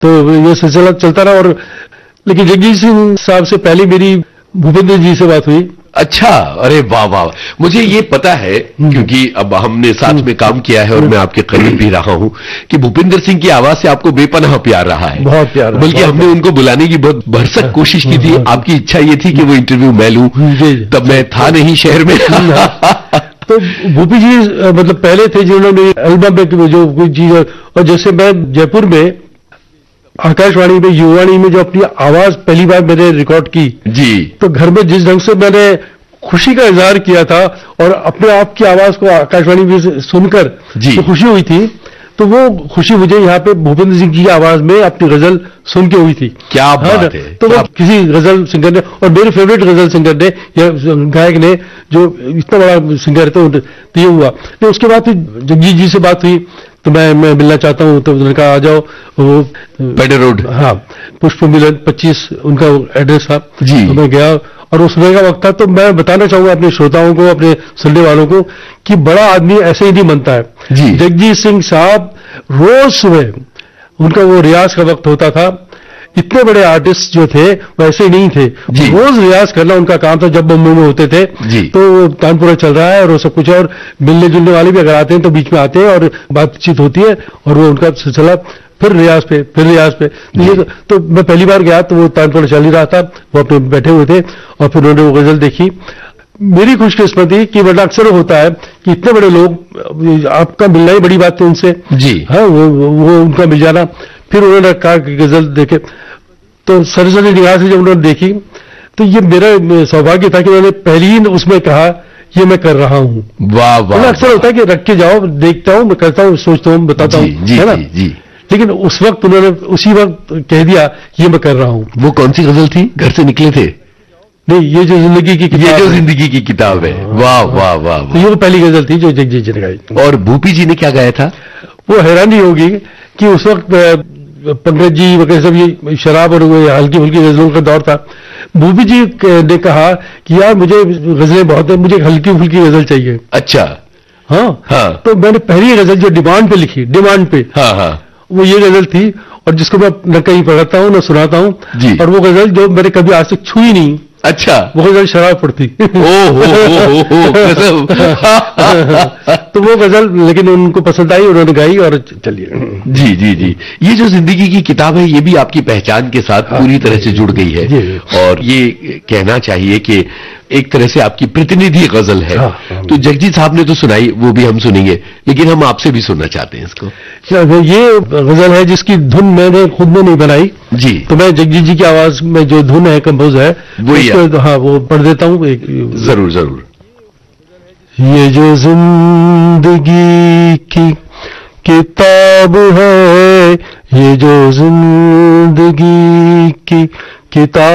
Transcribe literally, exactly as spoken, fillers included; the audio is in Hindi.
तो ये सिलसिला चलता रहा। और लेकिन जगजीत सिंह साहब से पहले मेरी भूपेंद्र जी से बात हुई। अच्छा, अरे वाह वाह, मुझे ये पता है क्योंकि अब हमने साथ में काम किया है और मैं आपके करीब भी रहा हूं कि भूपेंद्र सिंह की आवाज से आपको बेपनाह प्यार रहा है। बहुत प्यार, बल्कि हमने उनको बुलाने की बहुत भरसक कोशिश की थी। आपकी इच्छा ये थी कि वो इंटरव्यू मैं लूं, तब मैं था नहीं शहर में। तो भूपी जी मतलब पहले थे जिन्होंने एल्बम में जो कोई चीज, और जैसे मैं जयपुर में आकाशवाणी में युवाणी में जो अपनी आवाज पहली बार मैंने रिकॉर्ड की जी, तो घर में जिस ढंग से मैंने खुशी का इजहार किया था और अपने आप की आवाज को आकाशवाणी में सुनकर तो खुशी हुई थी, तो वो खुशी मुझे यहाँ पे भूपेंद्र सिंह जी की आवाज में अपनी गजल सुन के हुई थी। क्या बात है। तो वो किसी गजल सिंगर ने, और मेरे फेवरेट गजल सिंगर ने या गायक ने जो इतना बड़ा सिंगर है, तो ये हुआ। तो उसके बाद फिर जगजीत जी से बात हुई, तो मैं मैं मिलना चाहता हूँ, तो उन्होंने कहा आ जाओ। वो पेडर रोड, हाँ, पुष्प मिलन पच्चीस उनका एड्रेस था जी। तो मैं गया और उस समय का वक्त था। तो मैं बताना चाहूंगा अपने श्रोताओं को, अपने सुनने वालों को कि बड़ा आदमी ऐसे ही नहीं बनता है जी। जगजीत सिंह साहब रोज सुबह उनका वो रियाज का वक्त होता था। इतने बड़े आर्टिस्ट जो थे वैसे ही नहीं थे, रोज रियाज करना उनका काम था। जब बम्बई में होते थे जी। तो तानपुरा चल रहा है और वो सब कुछ, और मिलने जुलने वाले भी अगर आते हैं तो बीच में आते हैं और बातचीत होती है और वो उनका सिलसिला फिर रियाज पे फिर रियाज पे। तो, ये तो, तो मैं पहली बार गया तो वो तानपुरा चल ही रहा था, वो अपने बैठे हुए थे और फिर उन्होंने वो गजल देखी। मेरी खुशकिस्मती कि वरना अक्सर होता है कि इतने बड़े लोग, आपका मिलना ही बड़ी बात है उनसे जी। हाँ, वो, वो उनका मिल जाना। फिर उन्होंने कहा कि गजल देखे, तो सरसरी निगाह से जब उन्होंने देखी तो ये मेरा सौभाग्य था कि उन्होंने पहली ही उसमें कहा ये मैं कर रहा हूं। वाह वाह। अक्सर होता है कि रख के जाओ, देखता हूं, मैं करता हूं, सोचता हूं, बताता हूं, है ना जी, जी। लेकिन उस वक्त उन्होंने उसी वक्त कह दिया ये मैं कर रहा हूं। वो कौन सी गजल थी? घर से निकले थे? नहीं, ये जो जिंदगी की किताब, ये जो जिंदगी की किताब है। वाह वाह वाह। तो ये वो पहली गजल थी जो जगजीत जी ने गाई। और भूपी जी ने क्या गाया था? वो हैरानी होगी कि उस वक्त पंकज जी वगैरह सब ये शराब और हल्की फुल्की गजलों का दौर था। भूपी जी ने कहा कि यार मुझे गजलें बहुत है, मुझे हल्की फुल्की गजल चाहिए। अच्छा, हाँ हाँ। तो मैंने पहली गजल जो डिमांड पे लिखी, डिमांड पे, हाँ हाँ, वो ये गजल थी और जिसको मैं न कहीं पढ़ता हूँ न सुनाता हूँ जी। और वो गजल जो मैंने कभी आज तक छुई नहीं। अच्छा, वो गजल शराब पड़ती। ओह तो वो गजल लेकिन उनको पसंद आई, उन्होंने गाई और चलिए। जी जी जी। ये जो जिंदगी की किताब है ये भी आपकी पहचान के साथ पूरी तरह से जुड़ गई है और ये कहना चाहिए कि एक तरह से आपकी प्रतिनिधि गजल है। हाँ, तो जगजीत साहब ने तो सुनाई, वो भी हम सुनेंगे, लेकिन हम आपसे भी सुनना चाहते हैं इसको। ये गजल है जिसकी धुन मैंने खुद में नहीं बनाई जी, तो मैं जगजीत जी की आवाज में जो धुन है कंपोज है वो, हाँ वो पढ़ देता हूँ। जरूर जरूर। ये जो जिंदगी की किताब है, ये जो जिंदगी की किताब